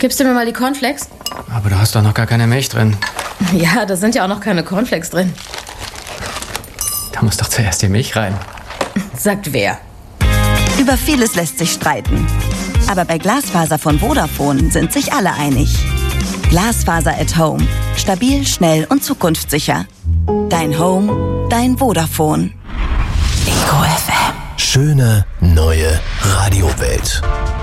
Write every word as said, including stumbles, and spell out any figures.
Gibst du mir mal die Cornflakes? Aber du hast doch noch gar keine Milch drin. Ja, da sind ja auch noch keine Cornflakes drin. Da muss doch zuerst die Milch rein. Sagt wer? Über vieles lässt sich streiten. Aber bei Glasfaser von Vodafone sind sich alle einig. Glasfaser at Home. Stabil, schnell und zukunftssicher. Dein Home, dein Vodafone. Ingo F M. Schöne neue Radiowelt.